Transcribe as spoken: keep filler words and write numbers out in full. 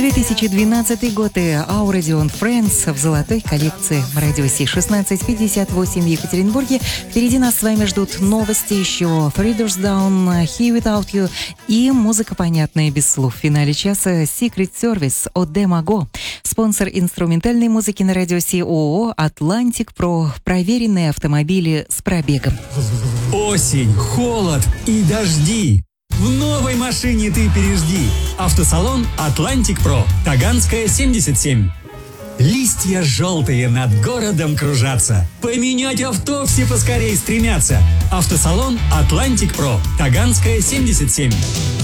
две тысячи двенадцатый год и Aurodeon Friends в золотой коллекции Радио Си. шестнадцать пятьдесят восемь в Екатеринбурге. Впереди нас с вами ждут новости, еще Feathers Down, Here Without You и музыка, понятная без слов. В финале часа Secret Service от Demago. Спонсор инструментальной музыки на Радио Си ООО Atlantic Pro. Проверенные автомобили с пробегом. Осень, холод и дожди. В новой машине ты пережди. Автосалон Atlantic Pro. Таганская, семьдесят семь. Листья желтые над городом кружатся. Поменять авто все поскорей стремятся. Автосалон Atlantic Pro. Таганская, семьдесят семь.